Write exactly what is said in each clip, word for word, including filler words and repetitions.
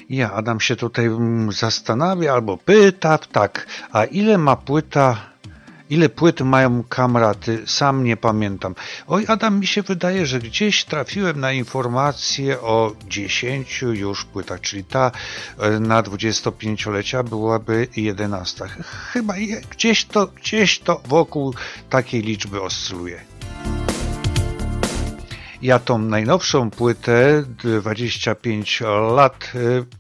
Ja, Adam się tutaj mm, zastanawia albo pyta, tak, a ile ma płyta, ile płyt mają kamraty? Sam nie pamiętam. Oj, Adam, mi się wydaje, że gdzieś trafiłem na informację o dziesięciu już płytach, czyli ta e, na dwudziestopięciolecia byłaby jedenasta. Chyba je, gdzieś to, gdzieś to wokół takiej liczby oscyluje. Ja tą najnowszą płytę, dwadzieścia pięć lat,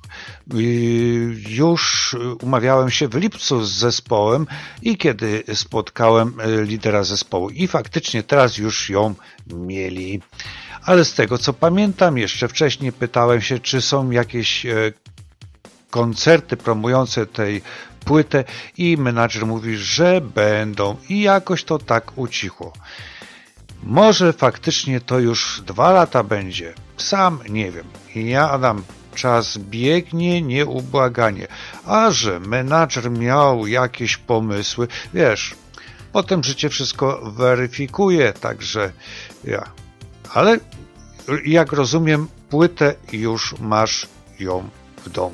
już umawiałem się w lipcu z zespołem i kiedy spotkałem lidera zespołu i faktycznie teraz już ją mieli. Ale z tego co pamiętam, jeszcze wcześniej pytałem się, czy są jakieś koncerty promujące tej płytę i menadżer mówi, że będą i jakoś to tak ucichło. Może faktycznie to już dwa lata będzie. Sam nie wiem. Ja, Adam, czas biegnie nieubłaganie. A że menadżer miał jakieś pomysły, wiesz, potem życie wszystko weryfikuje, także ja. Ale jak rozumiem, płytę już masz ją w domu.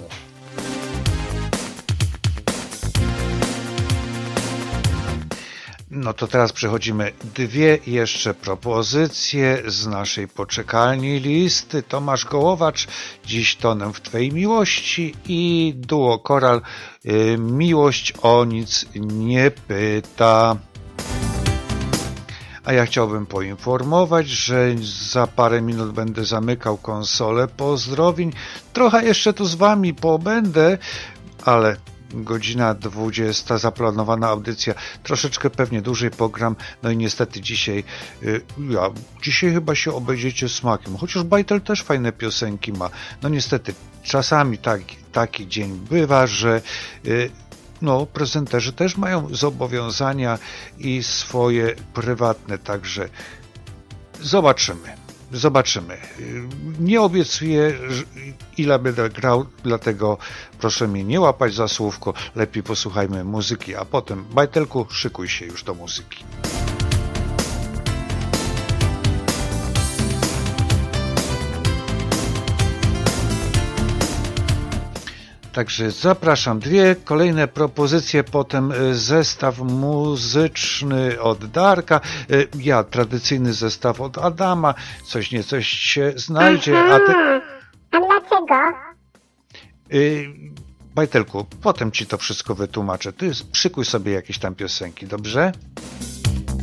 No to teraz przechodzimy dwie jeszcze propozycje z naszej poczekalni listy. Tomasz Gołowacz, Dziś tonem w Twej miłości i duo Koral, y, Miłość o nic nie pyta. A ja chciałbym poinformować, że za parę minut będę zamykał konsolę pozdrowień. Trochę jeszcze tu z Wami pobędę, ale godzina dwudziesta, zaplanowana audycja, troszeczkę pewnie dłużej pogram, no i niestety dzisiaj, y, ja, dzisiaj chyba się obejdziecie smakiem, chociaż Bajtel też fajne piosenki ma, no niestety, czasami tak, taki dzień bywa, że y, no, prezenterzy też mają zobowiązania i swoje prywatne, także zobaczymy. Zobaczymy. Nie obiecuję, ile będę grał, dlatego proszę mnie nie łapać za słówko. Lepiej posłuchajmy muzyki, a potem, Bajtelku, szykuj się już do muzyki. Także zapraszam. Dwie kolejne propozycje, potem zestaw muzyczny od Darka. Ja, tradycyjny zestaw od Adama. Coś nie coś się znajdzie. Aha, a ty... a dlaczego? Yy, Bajtelku, potem ci to wszystko wytłumaczę. Ty szykuj sobie jakieś tam piosenki, dobrze?